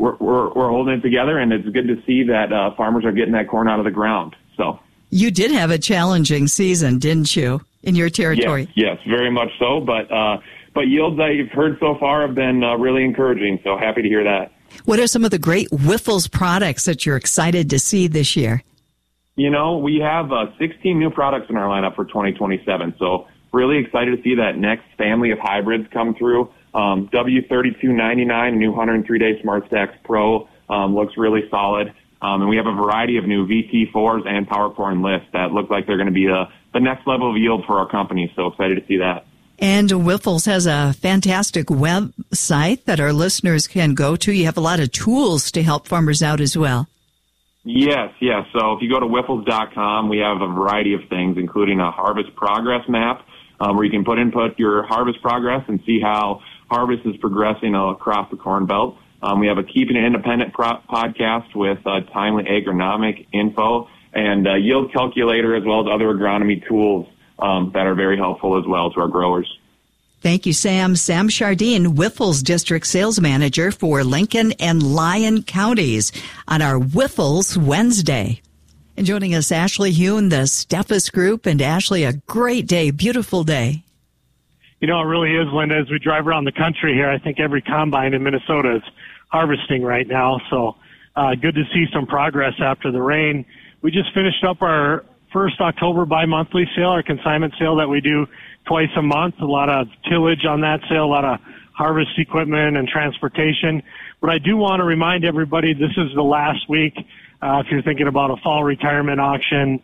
we're holding it together, and it's good to see that farmers are getting that corn out of the ground. So you did have a challenging season, didn't you, in your territory? Yes, very much so. But yields I've heard so far have been really encouraging. So happy to hear that. What are some of the great Wyffels products that you're excited to see this year? You know, we have 16 new products in our lineup for 2027. So really excited to see that next family of hybrids come through. W3299, new 103-day Smart Stacks Pro, looks really solid. And we have a variety of new VT4s and Power Corn lifts that look like they're going to be the next level of yield for our company. So excited to see that. And Wyffels has a fantastic website that our listeners can go to. You have a lot of tools to help farmers out as well. Yes. So if you go to Wyffels.com, we have a variety of things, including a harvest progress map, where you can input your harvest progress and see how harvest is progressing across the Corn Belt. We have a Keeping It Independent podcast with timely agronomic info and a yield calculator, as well as other agronomy tools that are very helpful as well to our growers. Thank you, Sam. Sam Chardine, Wyffels District Sales Manager for Lincoln and Lyon counties on our Wyffels Wednesday. And joining us, Ashley Hune, the Steffes Group. And Ashley, a great day, beautiful day. You know, it really is, Linda. As we drive around the country here, I think every combine in Minnesota is harvesting right now. So good to see some progress after the rain. We just finished up our first October bi-monthly sale, our consignment sale that we do twice a month. A lot of tillage on that sale, a lot of harvest equipment and transportation. But I do want to remind everybody this is the last week. If you're thinking about a fall retirement auction,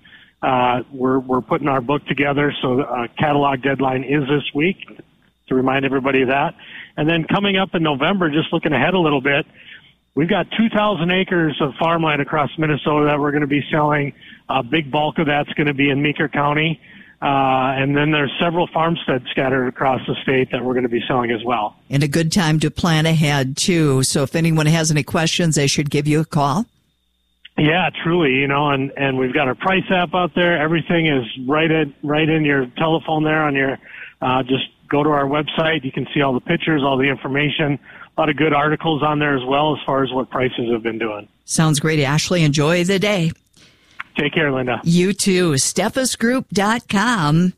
we're putting our book together, so catalog deadline is this week, to remind everybody of that. And then coming up in November, just looking ahead a little bit, we've got 2,000 acres of farmland across Minnesota that we're going to be selling. A big bulk of that's going to be in Meeker County. And then there's several farmsteads scattered across the state that we're going to be selling as well. And a good time to plan ahead, too. So if anyone has any questions, they should give you a call. Yeah, truly, you know, and we've got our price app out there. Everything is right in your telephone there on your, just go to our website. You can see all the pictures, all the information, a lot of good articles on there as well as far as what prices have been doing. Sounds great, Ashley. Enjoy the day. Take care, Linda. You too. SteffesGroup.com,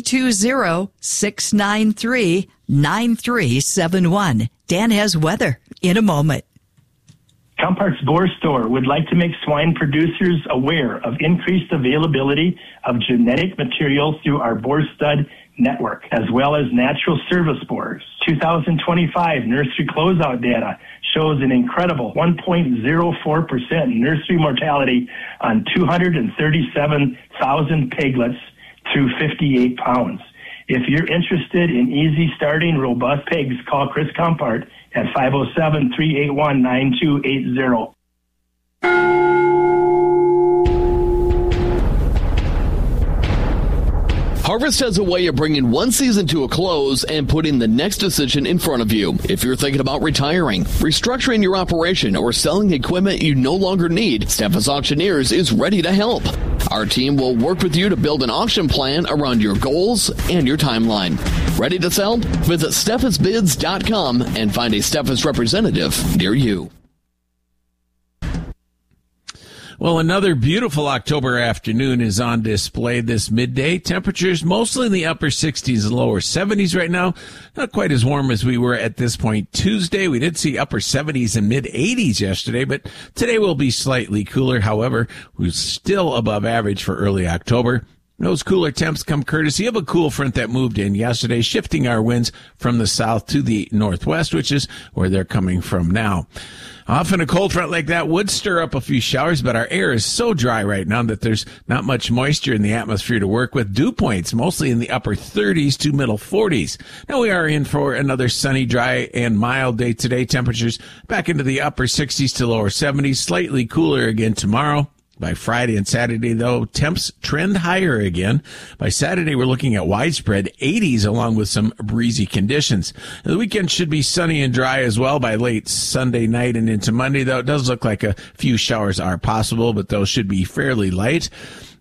320-693-9371. Dan has weather in a moment. Compart's Boar Store would like to make swine producers aware of increased availability of genetic material through our boar stud network, as well as natural service boars. 2025 nursery closeout data shows an incredible 1.04% nursery mortality on 237,000 piglets through 58 pounds. If you're interested in easy starting robust pigs, call Chris Compart at 507-381-9280. Harvest has a way of bringing one season to a close and putting the next decision in front of you. If you're thinking about retiring, restructuring your operation, or selling equipment you no longer need, Steffes Auctioneers is ready to help. Our team will work with you to build an auction plan around your goals and your timeline. Ready to sell? Visit SteffesBids.com and find a Steffes representative near you. Well, another beautiful October afternoon is on display this midday. Temperatures mostly in the upper 60s and lower 70s right now. Not quite as warm as we were at this point Tuesday. We did see upper 70s and mid 80s yesterday, but today will be slightly cooler. However, we're still above average for early October. Those cooler temps come courtesy of a cool front that moved in yesterday, shifting our winds from the south to the northwest, which is where they're coming from now. Often a cold front like that would stir up a few showers, but our air is so dry right now that there's not much moisture in the atmosphere to work with. Dew points mostly in the upper 30s to middle 40s. Now we are in for another sunny, dry, and mild day today. Temperatures back into the upper 60s to lower 70s, slightly cooler again tomorrow. By Friday and Saturday, though, temps trend higher again. By Saturday, we're looking at widespread 80s along with some breezy conditions. The weekend should be sunny and dry as well by late Sunday night and into Monday, though it does look like a few showers are possible, but those should be fairly light.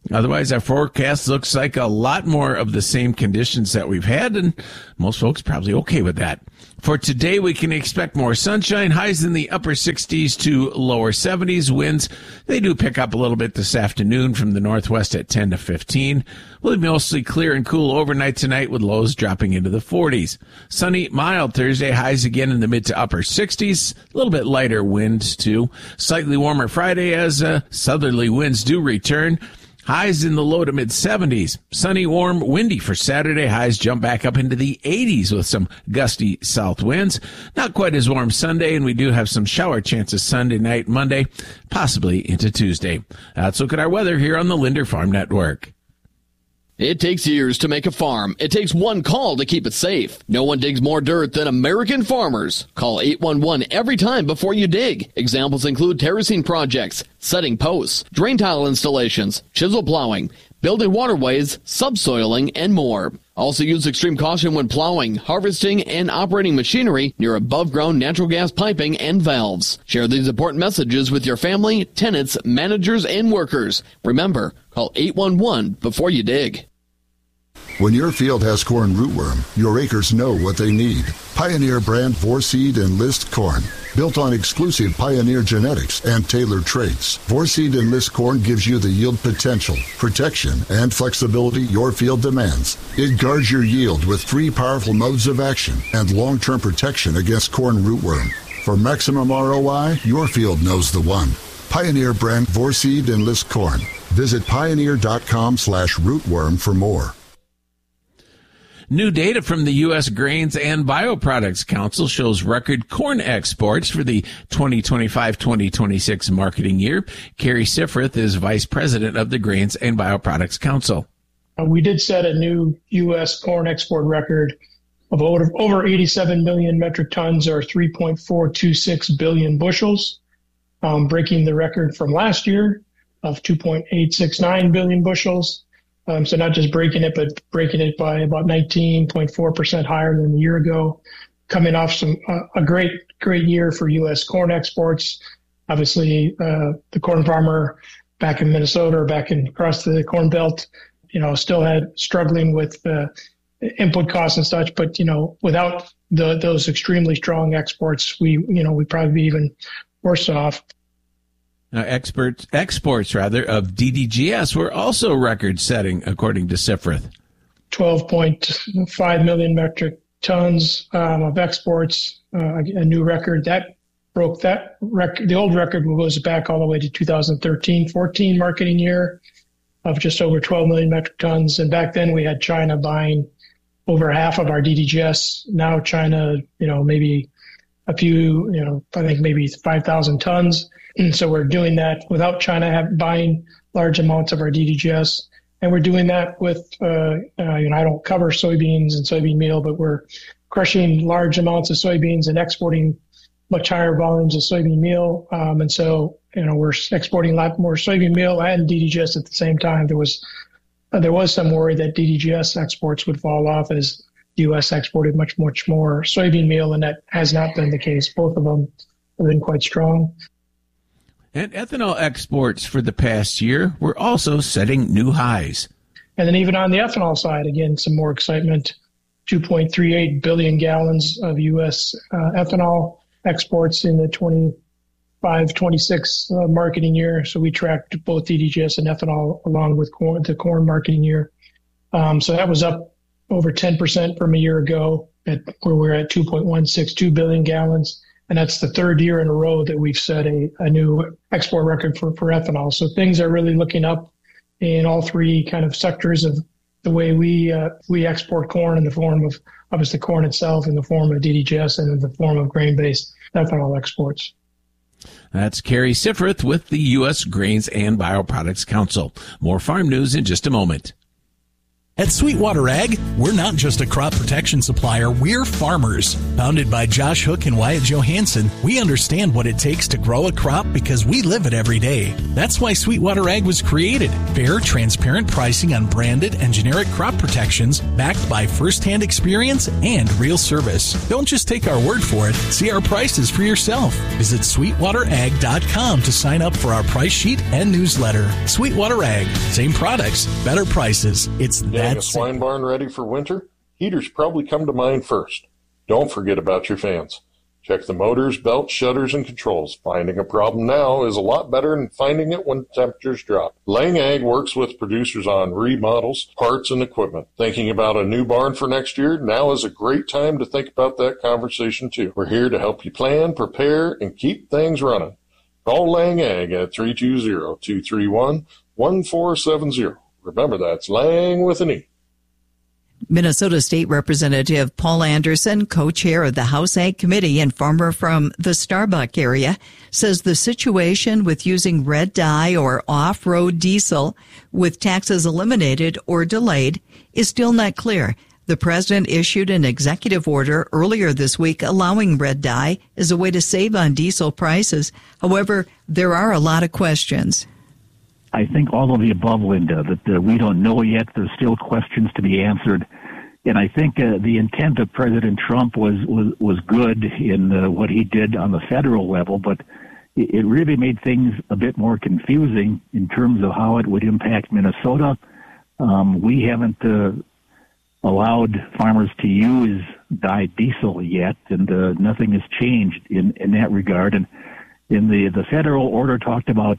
Otherwise, our forecast looks like a lot more of the same conditions that we've had, and most folks probably okay with that. For today, we can expect more sunshine, highs in the upper 60s to lower 70s. Winds, they do pick up a little bit this afternoon from the northwest at 10 to 15. We'll be mostly clear and cool overnight tonight with lows dropping into the 40s. Sunny, mild Thursday, highs again in the mid to upper 60s. A little bit lighter winds, too. Slightly warmer Friday as southerly winds do return. Highs in the low to mid 70s. Sunny, warm, windy for Saturday. Highs jump back up into the 80s with some gusty south winds. Not quite as warm Sunday, and we do have some shower chances Sunday night, Monday, possibly into Tuesday. Let's look at our weather here on the Linder Farm Network. It takes years to make a farm. It takes one call to keep it safe. No one digs more dirt than American farmers. Call 811 every time before you dig. Examples include terracing projects, setting posts, drain tile installations, chisel plowing, building waterways, subsoiling, and more. Also use extreme caution when plowing, harvesting, and operating machinery near above-ground natural gas piping and valves. Share these important messages with your family, tenants, managers, and workers. Remember, call 811 before you dig. When your field has corn rootworm, your acres know what they need. Pioneer brand Vorseed Enlist corn. Built on exclusive Pioneer genetics and tailored traits, Vorseed Enlist corn gives you the yield potential, protection, and flexibility your field demands. It guards your yield with 3 powerful modes of action and long-term protection against corn rootworm. For maximum ROI, your field knows the one. Pioneer brand Vorseed Enlist corn. Visit pioneer.com/rootworm for more. New data from the U.S. Grains and Bioproducts Council shows record corn exports for the 2025-2026 marketing year. Carrie Sifrith is vice president of the Grains and Bioproducts Council. We did set a new U.S. corn export record of over 87 million metric tons, or 3.426 billion bushels, breaking the record from last year of 2.869 billion bushels. So not just breaking it, but breaking it by about 19.4% higher than a year ago, coming off a great year for U.S. corn exports. Obviously, the corn farmer back in Minnesota or across the Corn Belt, still struggling with input costs and such. But, without those extremely strong exports, we'd probably be even worse off. Now, exports of DDGS were also record-setting, according to Sifrith. 12.5 million metric tons of exports, a new record. That broke that record. The old record goes back all the way to 2013-14 marketing year of just over 12 million metric tons. And back then we had China buying over half of our DDGS. Now China, maybe a few, I think maybe 5,000 tons. And so we're doing that without China buying large amounts of our DDGS. And we're doing that with, I don't cover soybeans and soybean meal, but we're crushing large amounts of soybeans and exporting much higher volumes of soybean meal. And so, we're exporting a lot more soybean meal and DDGS at the same time. There was some worry that DDGS exports would fall off as the U.S. exported much more soybean meal, and that has not been the case. Both of them have been quite strong. And ethanol exports for the past year were also setting new highs. And then even on the ethanol side, again, some more excitement. 2.38 billion gallons of U.S. Ethanol exports in the 25-26 marketing year. So we tracked both DDGS and ethanol along with the corn marketing year. So that was up over 10% from a year ago, where we're at 2.162 billion gallons. And that's the third year in a row that we've set a new export record for ethanol. So things are really looking up in all three kind of sectors of the way we export corn, in the form of obviously corn itself, in the form of DDGS, and in the form of grain-based ethanol exports. That's Carrie Sifrith with the U.S. Grains and Bioproducts Council. More farm news in just a moment. At Sweetwater Ag, we're not just a crop protection supplier, we're farmers. Founded by Josh Hook and Wyatt Johansson, we understand what it takes to grow a crop because we live it every day. That's why Sweetwater Ag was created. Fair, transparent pricing on branded and generic crop protections backed by first-hand experience and real service. Don't just take our word for it. See our prices for yourself. Visit SweetwaterAg.com to sign up for our price sheet and newsletter. Sweetwater Ag. Same products, better prices. It's Getting a swine barn ready for winter? Heaters probably come to mind first. Don't forget about your fans. Check the motors, belts, shutters, and controls. Finding a problem now is a lot better than finding it when temperatures drop. Lang Ag works with producers on remodels, parts, and equipment. Thinking about a new barn for next year? Now is a great time to think about that conversation too. We're here to help you plan, prepare, and keep things running. Call Lang Ag at 320-231-1470. Remember, that's Lang with an E. Minnesota State Representative Paul Anderson, co-chair of the House Ag Committee and farmer from the Starbuck area, says the situation with using red dye or off-road diesel with taxes eliminated or delayed is still not clear. The president issued an executive order earlier this week allowing red dye as a way to save on diesel prices. However, there are a lot of questions. I think all of the above, Linda, that we don't know yet. There's still questions to be answered. And I think the intent of President Trump was good in what he did on the federal level, but it really made things a bit more confusing in terms of how it would impact Minnesota. We haven't allowed farmers to use dyed diesel yet, and nothing has changed in that regard. And in the federal order talked about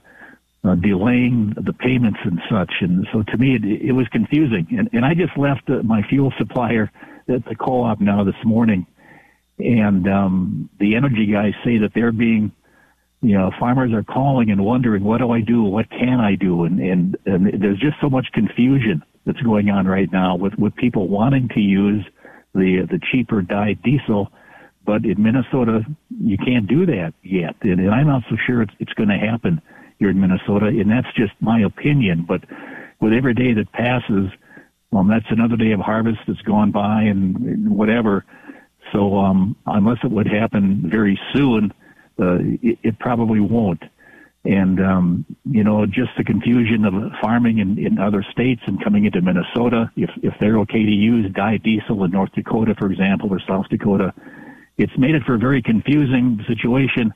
delaying the payments and such. And so to me, it was confusing. And I just left my fuel supplier at the co-op now this morning. And the energy guys say that they're being, farmers are calling and wondering, what do I do? What can I do? And there's just so much confusion that's going on right now with people wanting to use the cheaper dyed diesel. But in Minnesota, you can't do that yet. And I'm not so sure it's going to happen here in Minnesota, and that's just my opinion. But with every day that passes, that's another day of harvest that's gone by and whatever. So unless it would happen very soon, it probably won't. And, just the confusion of farming in other states and coming into Minnesota, if they're okay to use dyed diesel in North Dakota, for example, or South Dakota, it's made it for a very confusing situation.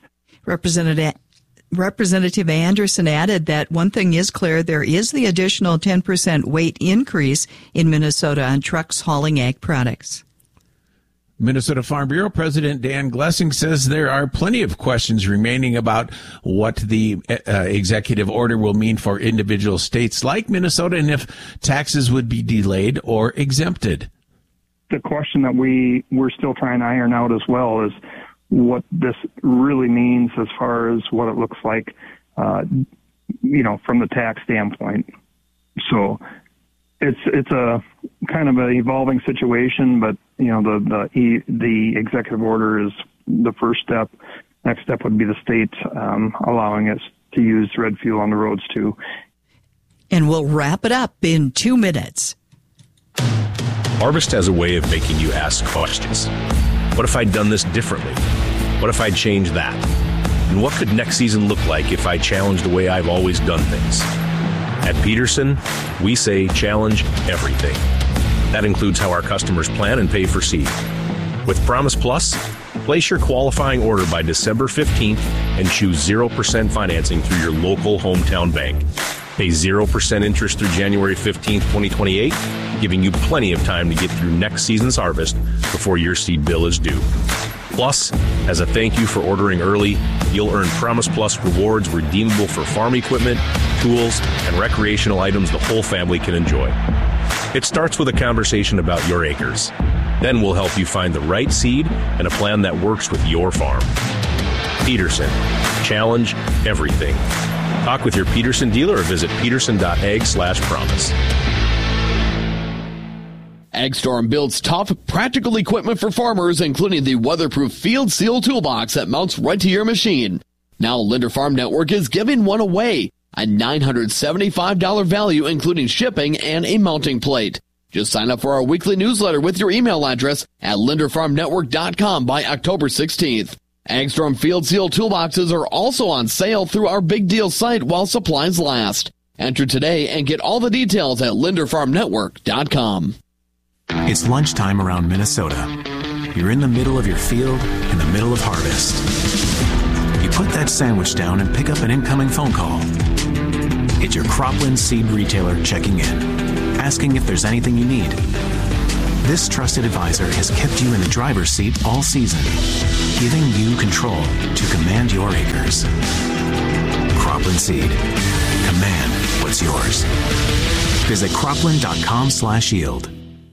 Representative Anderson added that one thing is clear, there is the additional 10% weight increase in Minnesota on trucks hauling ag products. Minnesota Farm Bureau President Dan Glessing says there are plenty of questions remaining about what the executive order will mean for individual states like Minnesota and if taxes would be delayed or exempted. The question that we're still trying to iron out as well is what this really means as far as what it looks like, from the tax standpoint. So it's a kind of an evolving situation, but the executive order is the first step. Next step would be the state allowing us to use red fuel on the roads too. And we'll wrap it up in 2 minutes. Harvest has a way of making you ask questions. What if I'd done this differently? What if I'd changed that? And what could next season look like if I challenged the way I've always done things? At Peterson, we say challenge everything. That includes how our customers plan and pay for seed. With Promise Plus, place your qualifying order by December 15th and choose 0% financing through your local hometown bank. Pay 0% interest through January 15th, 2028, giving you plenty of time to get through next season's harvest before your seed bill is due. Plus, as a thank you for ordering early, you'll earn Promise Plus rewards redeemable for farm equipment, tools, and recreational items the whole family can enjoy. It starts with a conversation about your acres. Then we'll help you find the right seed and a plan that works with your farm. Peterson. Challenge everything. Talk with your Peterson dealer or visit peterson.ag/promise. AgStorm builds tough, practical equipment for farmers, including the weatherproof Field Seal toolbox that mounts right to your machine. Now, Linder Farm Network is giving one away. a $975 value including shipping and a mounting plate. Just sign up for our weekly newsletter with your email address at linderfarmnetwork.com by October 16th. Agstrom Field Seal toolboxes are also on sale through our Big Deal site while supplies last. Enter today and get all the details at linderfarmnetwork.com. It's lunchtime around Minnesota. You're in the middle of your field, in the middle of harvest. You put that sandwich down and pick up an incoming phone call. It's your Cropland seed retailer checking in, asking if there's anything you need. This trusted advisor has kept you in the driver's seat all season, giving you control to command your acres. Cropland Seed. Command what's yours. Visit cropland.com/yield.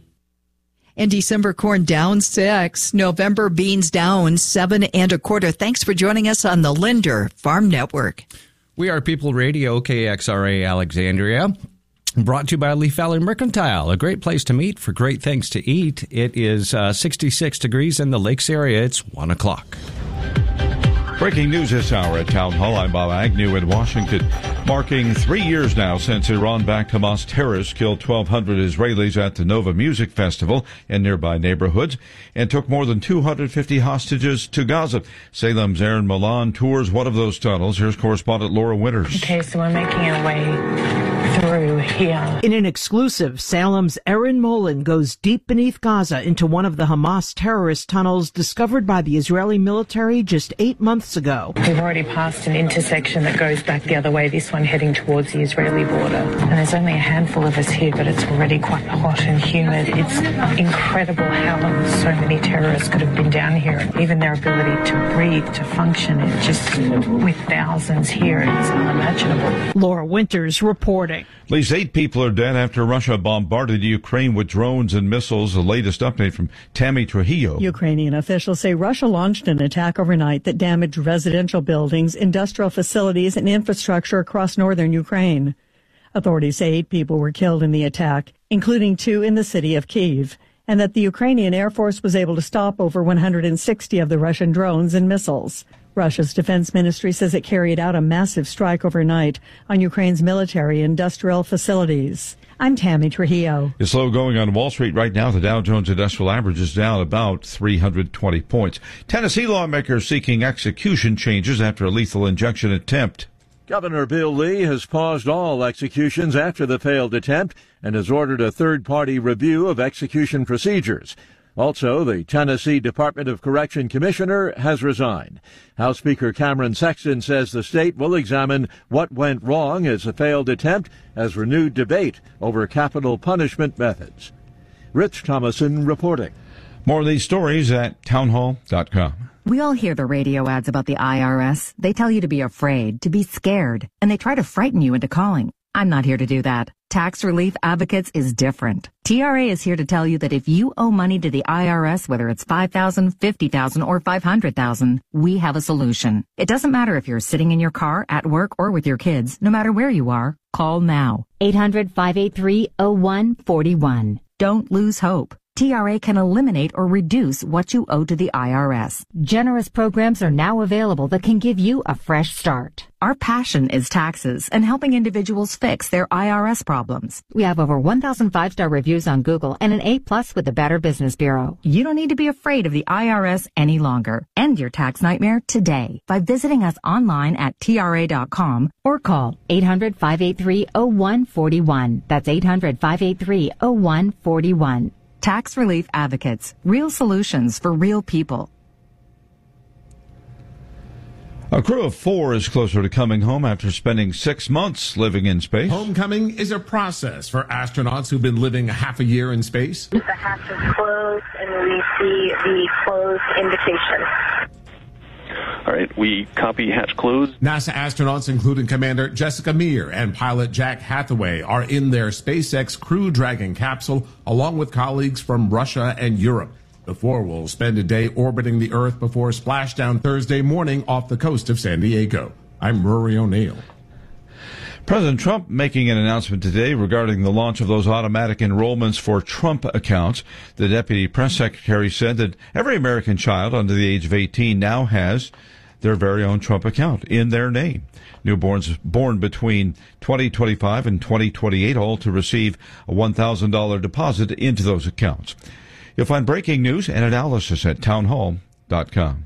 In December, corn down 6. November, beans down 7 1/4. Thanks for joining us on the Linder Farm Network. We are People Radio, KXRA Alexandria. Brought to you by Leaf Valley Mercantile, a great place to meet for great things to eat. It is 66 degrees in the Lakes area. It's 1 o'clock. Breaking news this hour at Town Hall. I'm Bob Agnew in Washington. Marking 3 years now since Iran-backed Hamas terrorists killed 1,200 Israelis at the Nova Music Festival in nearby neighborhoods and took more than 250 hostages to Gaza. Salem's Aaron Milan tours one of those tunnels. Here's correspondent Laura Winters. Okay, so we're making our way through here. In an exclusive, Salem's Aaron Molan goes deep beneath Gaza into one of the Hamas terrorist tunnels discovered by the Israeli military just 8 months ago. We've already passed an intersection that goes back the other way, this one heading towards the Israeli border. And there's only a handful of us here, but it's already quite hot and humid. It's incredible how so many terrorists could have been down here. Even their ability to breathe, to function, it just, with thousands here, it's unimaginable. Laura Winters reporting. At least 8 people are dead after Russia bombarded Ukraine with drones and missiles. The latest update from Tammy Trujillo. Ukrainian officials say Russia launched an attack overnight that damaged residential buildings, industrial facilities, and infrastructure across northern Ukraine. Authorities say 8 people were killed in the attack, including 2 in the city of Kyiv, and that the Ukrainian Air Force was able to stop over 160 of the Russian drones and missiles. Russia's defense ministry says it carried out a massive strike overnight on Ukraine's military industrial facilities. I'm Tammy Trujillo. It's slow going on Wall Street right now. The Dow Jones Industrial Average is down about 320 points. Tennessee lawmakers seeking execution changes after a lethal injection attempt. Governor Bill Lee has paused all executions after the failed attempt and has ordered a third-party review of execution procedures. Also, the Tennessee Department of Correction Commissioner has resigned. House Speaker Cameron Sexton says the state will examine what went wrong as the failed attempt has renewed debate over capital punishment methods. Rich Thomason reporting. More of these stories at townhall.com. We all hear the radio ads about the IRS. They tell you to be afraid, to be scared, and they try to frighten you into calling. I'm not here to do that. Tax Relief Advocates is different. TRA is here to tell you that if you owe money to the IRS, whether it's $5,000, $50,000, or $500,000, we have a solution. It doesn't matter if you're sitting in your car, at work, or with your kids. No matter where you are, call now. 800-583-0141. Don't lose hope. TRA can eliminate or reduce what you owe to the IRS. Generous programs are now available that can give you a fresh start. Our passion is taxes and helping individuals fix their IRS problems. We have over 1,000 5-star reviews on Google and an A+ with the Better Business Bureau. You don't need to be afraid of the IRS any longer. End your tax nightmare today by visiting us online at TRA.com or call 800-583-0141. That's 800-583-0141. Tax Relief Advocates. Real solutions for real people. A crew of 4 is closer to coming home after spending 6 months living in space. Homecoming is a process for astronauts who've been living a half a year in space. The hatch is closed and we see the closed indication. All right, we copy hatch closed. NASA astronauts, including Commander Jessica Meir and pilot Jack Hathaway, are in their SpaceX Crew Dragon capsule, along with colleagues from Russia and Europe. The 4 will spend a day orbiting the Earth before splashdown Thursday morning off the coast of San Diego. I'm Rory O'Neill. President Trump making an announcement today regarding the launch of those automatic enrollments for Trump accounts. The deputy press secretary said that every American child under the age of 18 now has their very own Trump account in their name. Newborns born between 2025 and 2028 all to receive a $1,000 deposit into those accounts. You'll find breaking news and analysis at townhall.com.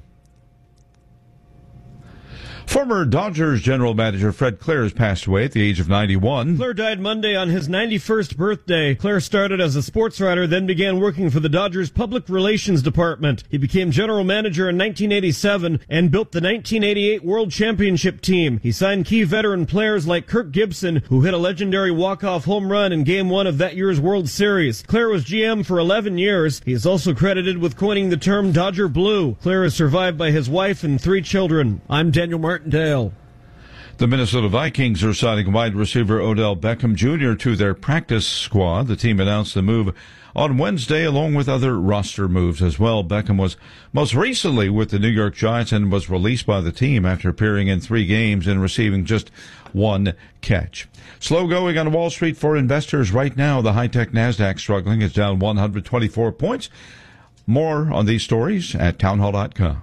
Former Dodgers general manager Fred Clare has passed away at the age of 91. Clare died Monday on his 91st birthday. Clare started as a sports writer, then began working for the Dodgers Public Relations Department. He became general manager in 1987 and built the 1988 World Championship team. He signed key veteran players like Kirk Gibson, who hit a legendary walk-off home run in Game 1 of that year's World Series. Clare was GM for 11 years. He is also credited with coining the term Dodger Blue. Clare is survived by his wife and 3 children. I'm Daniel Martindale. The Minnesota Vikings are signing wide receiver Odell Beckham Jr. to their practice squad. The team announced the move on Wednesday, along with other roster moves as well. Beckham was most recently with the New York Giants and was released by the team after appearing in 3 games and receiving just 1 catch. Slow going on Wall Street for investors right now. The high-tech NASDAQ struggling is down 124 points. More on these stories at townhall.com.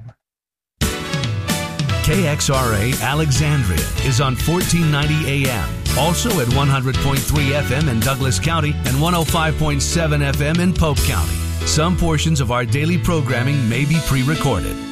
KXRA Alexandria is on 1490 AM, also at 100.3 FM in Douglas County and 105.7 FM in Polk County. Some portions of our daily programming may be pre-recorded.